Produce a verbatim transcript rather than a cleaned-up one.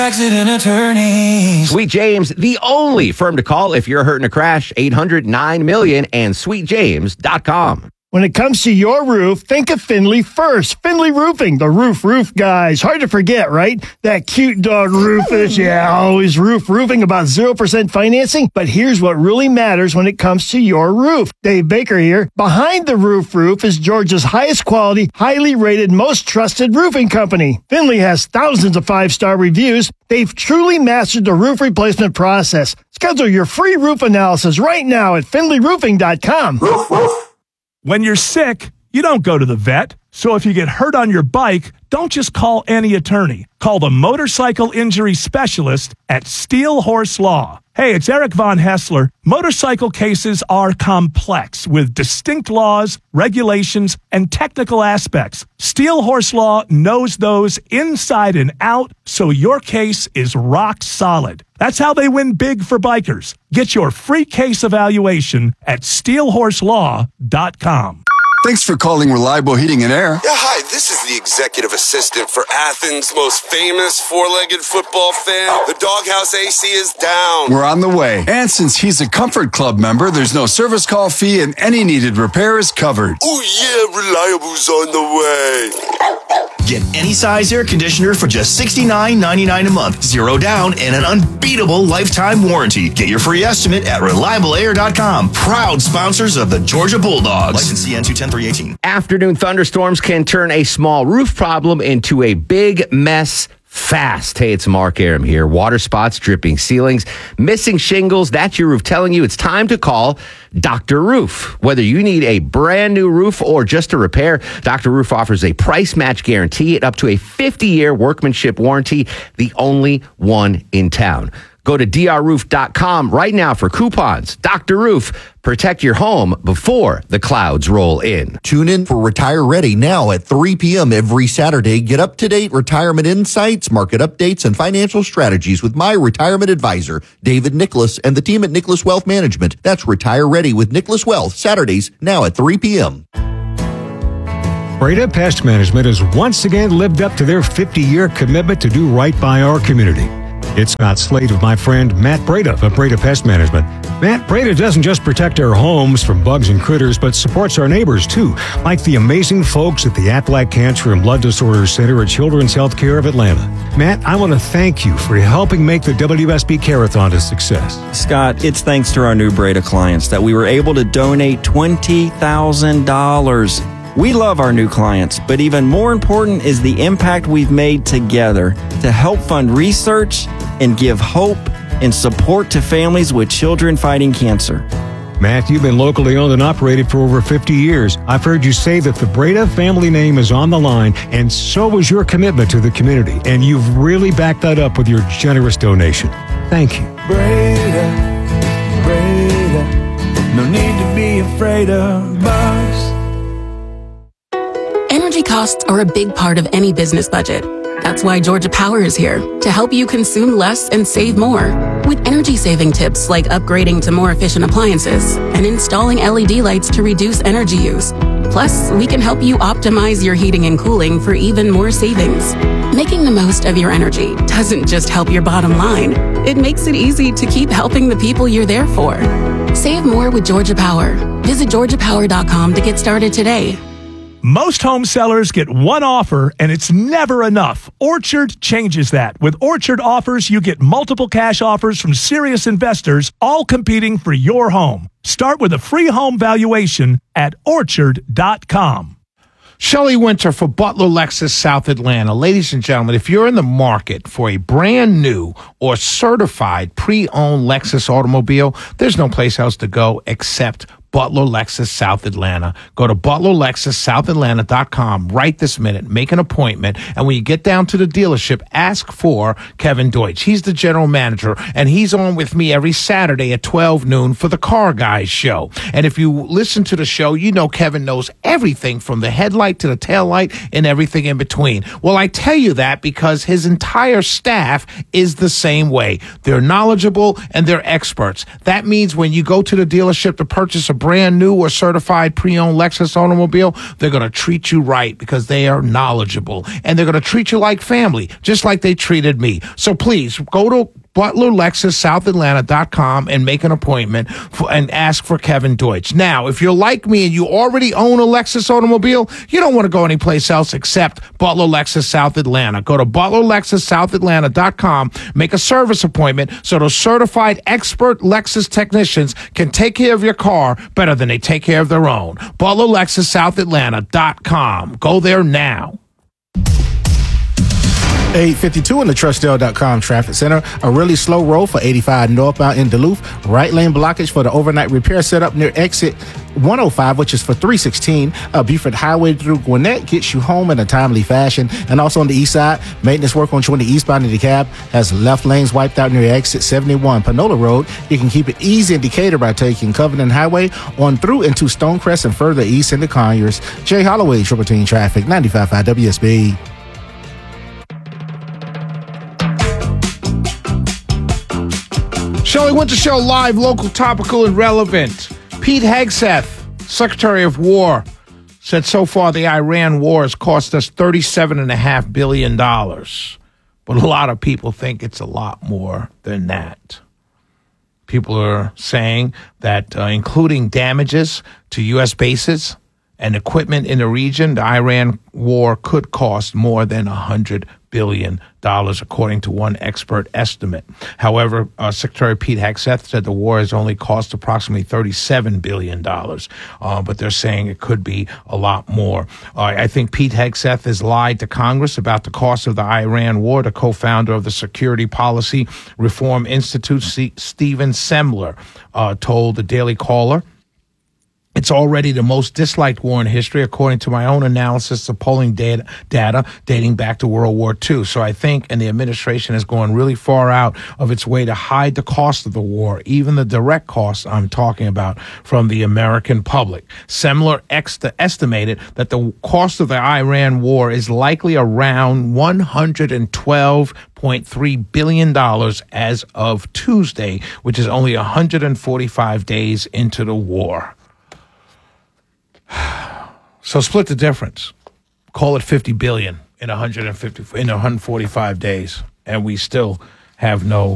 Accident attorneys. Sweet James, the only firm to call if you're hurt in a crash. eight hundred nine million and sweet james dot com. When it comes to your roof, think of Finley first. Finley Roofing, the roof roof guys. Hard to forget, right? That cute dog Rufus, yeah, always roof roofing, about zero percent financing. But here's what really matters when it comes to your roof. Dave Baker here. Behind the roof roof is Georgia's highest quality, highly rated, most trusted roofing company. Finley has thousands of five-star reviews. They've truly mastered the roof replacement process. Schedule your free roof analysis right now at finley roofing dot com. When you're sick, you don't go to the vet. So if you get hurt on your bike, don't just call any attorney. Call the motorcycle injury specialist at Steel Horse Law. Hey, it's Eric Von Hessler. Motorcycle cases are complex with distinct laws, regulations, and technical aspects. Steel Horse Law knows those inside and out, so your case is rock solid. That's how they win big for bikers. Get your free case evaluation at steel horse law dot com. Thanks for calling Reliable Heating and Air. Yeah, hi, this is the executive assistant for Athens' most famous four-legged football fan. The Doghouse A C is down. We're on the way. And since he's a Comfort Club member, there's no service call fee and any needed repair is covered. Oh yeah, Reliable's on the way. Get any size air conditioner for just sixty-nine ninety-nine a month, zero down, and an unbeatable lifetime warranty. Get your free estimate at reliable air dot com. Proud sponsors of the Georgia Bulldogs. License C N two ten three eighteen. Afternoon thunderstorms can turn a small roof problem into a big mess fast. Hey, it's Mark Aram here. Water spots, dripping ceilings, missing shingles. That's your roof telling you it's time to call Doctor Roof. Whether you need a brand new roof or just a repair, Doctor Roof offers a price match guarantee and up to a fifty-year workmanship warranty, the only one in town. Go to d r roof dot com right now for coupons. Doctor Roof, protect your home before the clouds roll in. Tune in for Retire Ready now at three p.m. every Saturday. Get up-to-date retirement insights, market updates, and financial strategies with my retirement advisor, David Nicholas, and the team at Nicholas Wealth Management. That's Retire Ready with Nicholas Wealth, Saturdays now at three p.m. Breda Pest Management has once again lived up to their fifty-year commitment to do right by our community. It's Scott Slade with my friend Matt Breda of Breda Pest Management. Matt, Breda doesn't just protect our homes from bugs and critters, but supports our neighbors too, like the amazing folks at the Aflac Cancer and Blood Disorders Center at Children's Healthcare of Atlanta. Matt, I want to thank you for helping make the W S B Care-a-thon a success. Scott, it's thanks to our new Breda clients that we were able to donate twenty thousand dollars. We love our new clients, but even more important is the impact we've made together to help fund research and give hope and support to families with children fighting cancer. Matt, you've been locally owned and operated for over fifty years. I've heard you say that the Breda family name is on the line, and so is your commitment to the community. And you've really backed that up with your generous donation. Thank you. Breda, Breda, no need to be afraid of bugs. Energy costs are a big part of any business budget. That's why Georgia Power is here to help you consume less and save more. With energy-saving tips like upgrading to more efficient appliances and installing L E D lights to reduce energy use. Plus, we can help you optimize your heating and cooling for even more savings. Making the most of your energy doesn't just help your bottom line. It makes it easy to keep helping the people you're there for. Save more with Georgia Power. Visit georgia power dot com to get started today. Most home sellers get one offer, and it's never enough. Orchard changes that. With Orchard offers, you get multiple cash offers from serious investors, all competing for your home. Start with a free home valuation at orchard dot com. Shelley Winter for Butler Lexus South Atlanta. Ladies and gentlemen, if you're in the market for a brand new or certified pre-owned Lexus automobile, there's no place else to go except Butler Lexus South Atlanta. Go to butler lexus south atlanta dot com right this minute. Make an appointment. And when you get down to the dealership, ask for Kevin Deutsch. He's the general manager, and he's on with me every Saturday at twelve noon for the Car Guys show. And if you listen to the show, you know Kevin knows everything from the headlight to the tail light and everything in between. Well, I tell you that because his entire staff is the same way. They're knowledgeable and they're experts. That means when you go to the dealership to purchase a brand new or certified pre-owned Lexus automobile, they're going to treat you right because they are knowledgeable. And they're going to treat you like family, just like they treated me. So please, go to Butler Lexus South Atlanta dot com and make an appointment for, and ask for Kevin Deutsch. Now, if you're like me and you already own a Lexus automobile, you don't want to go anyplace else except Butler Lexus South Atlanta. Go to Butler Lexus South Atlanta dot com, make a service appointment so those certified expert Lexus technicians can take care of your car better than they take care of their own. Butler Lexus South Atlanta dot com. Go there now. eight fifty-two in the Trustdale dot com traffic center. A really slow roll for eighty-five northbound in Duluth. Right lane blockage for the overnight repair setup near exit one oh five, which is for three sixteen. Uh, Buford Highway through Gwinnett gets you home in a timely fashion. And also on the east side, maintenance work on twenty eastbound in DeKalb has left lanes wiped out near exit seventy-one. Panola Road, you can keep it easy in Decatur by taking Covenant Highway on through into Stonecrest and further east into Conyers. Jay Holloway, Triple Team Traffic, ninety-five point five W S B. Shelley Winter Show live, local, topical, and relevant. Pete Hegseth, Secretary of War, said so far the Iran war has cost us thirty-seven point five billion dollars. But a lot of people think it's a lot more than that. People are saying that uh, including damages to U S bases and equipment in the region, the Iran war could cost more than one hundred billion dollars, according to one expert estimate. However, uh, Secretary Pete Hegseth said the war has only cost approximately thirty-seven billion dollars, uh, but they're saying it could be a lot more. Uh, I think Pete Hegseth has lied to Congress about the cost of the Iran war. The co-founder of the Security Policy Reform Institute, C- Stephen Semler, uh, told the Daily Caller, it's already the most disliked war in history, according to my own analysis of polling data, data dating back to World War Two. So I think, and the administration has gone really far out of its way to hide the cost of the war, even the direct costs I'm talking about, from the American public. Semler ex- estimated that the cost of the Iran war is likely around one hundred twelve point three billion dollars as of Tuesday, which is only one hundred forty-five days into the war. So split the difference. Call it fifty billion in one hundred fifty in one hundred forty-five days, and we still have no